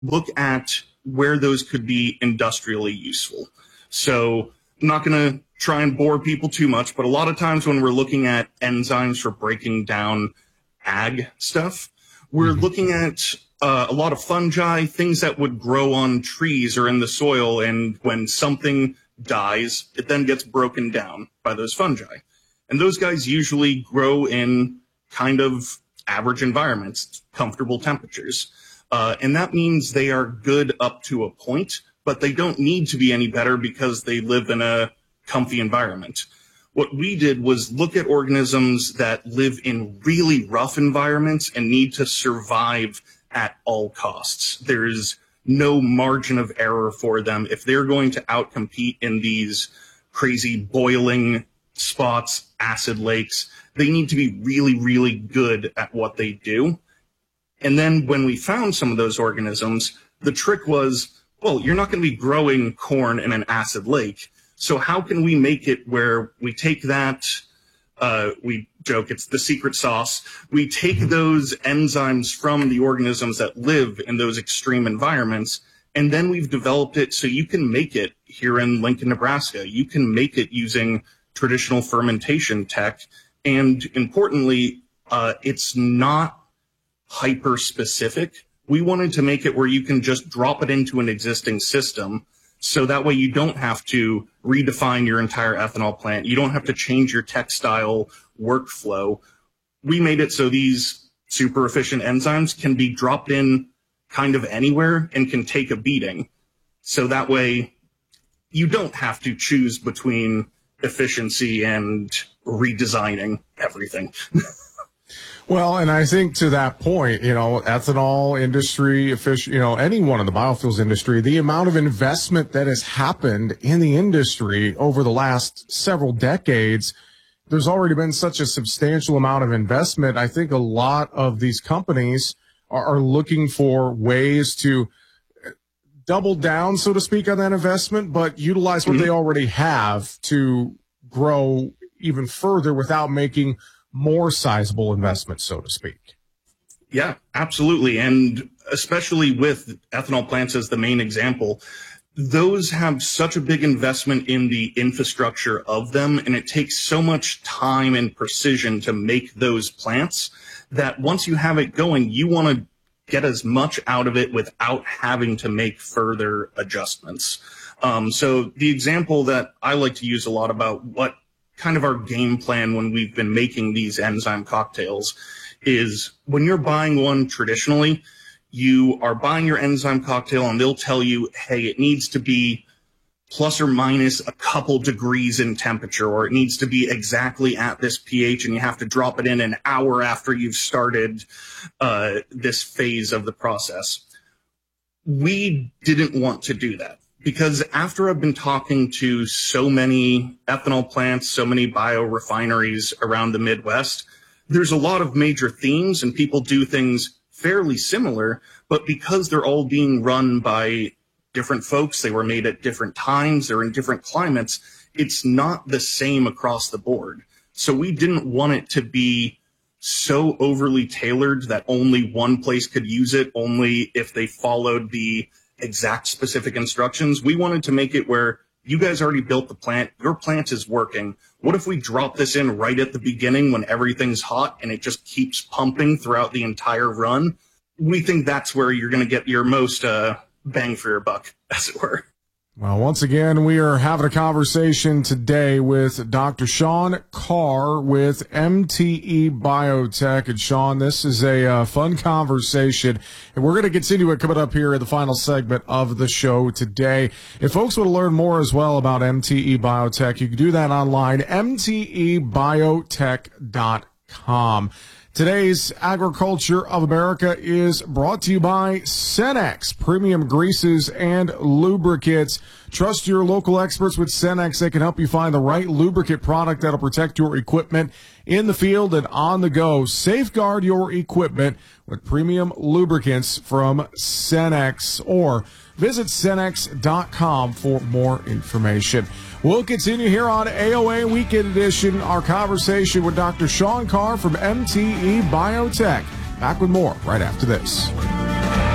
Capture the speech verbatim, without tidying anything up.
look at where those could be industrially useful. So I'm not going to try and bore people too much, but a lot of times when we're looking at enzymes for breaking down ag stuff, we're mm-hmm. looking at uh, a lot of fungi, things that would grow on trees or in the soil, and when something dies, it then gets broken down by those fungi. And those guys usually grow in kind of average environments, comfortable temperatures. Uh, and that means they are good up to a point, but they don't need to be any better because they live in a comfy environment. What we did was look at organisms that live in really rough environments and need to survive at all costs. There's no margin of error for them. If they're going to outcompete in these crazy boiling spots, acid lakes, they need to be really, really good at what they do. And then when we found some of those organisms, the trick was, well, you're not going to be growing corn in an acid lake. So how can we make it where we take that, uh, we joke, it's the secret sauce. We take those enzymes from the organisms that live in those extreme environments, and then we've developed it so you can make it here in Lincoln, Nebraska. You can make it using traditional fermentation tech. And importantly, uh, it's not hyper specific. We wanted to make it where you can just drop it into an existing system. So that way you don't have to redefine your entire ethanol plant. You don't have to change your textile workflow. We made it so these super efficient enzymes can be dropped in kind of anywhere and can take a beating. So that way you don't have to choose between efficiency and redesigning everything. Well, and I think to that point, you know, ethanol industry, you know, anyone in the biofuels industry, the amount of investment that has happened in the industry over the last several decades, there's already been such a substantial amount of investment. I think a lot of these companies are, are looking for ways to double down, so to speak, on that investment, but utilize what mm-hmm. they already have to grow even further without making more sizable investment, so to speak. Yeah, absolutely. And especially with ethanol plants as the main example, those have such a big investment in the infrastructure of them, and it takes so much time and precision to make those plants that once you have it going, you want to get as much out of it without having to make further adjustments. Um, so the example that I like to use a lot about what kind of our game plan when we've been making these enzyme cocktails is when you're buying one traditionally, you are buying your enzyme cocktail and they'll tell you, hey, it needs to be plus or minus a couple degrees in temperature, or it needs to be exactly at this pH, and you have to drop it in an hour after you've started uh, this phase of the process. We didn't want to do that. Because after I've been talking to so many ethanol plants, so many biorefineries around the Midwest, there's a lot of major themes and people do things fairly similar, but because they're all being run by different folks, they were made at different times, they're in different climates, it's not the same across the board. So we didn't want it to be so overly tailored that only one place could use it, only if they followed the exact specific instructions. We wanted to make it where you guys already built the plant, your plant is working. What if we drop this in right at the beginning when everything's hot and it just keeps pumping throughout the entire run? We think that's where you're going to get your most uh, bang for your buck, as it were. Well, once again, we are having a conversation today with Doctor Sean Carr with M T E Biotech. And Sean, this is a uh, fun conversation, and we're going to continue it coming up here in the final segment of the show today. If folks want to learn more as well about M T E Biotech, you can do that online, M T E biotech dot com. Today's Agriculture of America is brought to you by Cenex, premium greases and lubricants. Trust your local experts with Cenex. They can help you find the right lubricant product that'll protect your equipment in the field and on the go. Safeguard your equipment with premium lubricants from Cenex, or visit Cenex dot com for more information. We'll continue here on A O A Weekend Edition, our conversation with Doctor Sean Carr from M T E Biotech. Back with more right after this.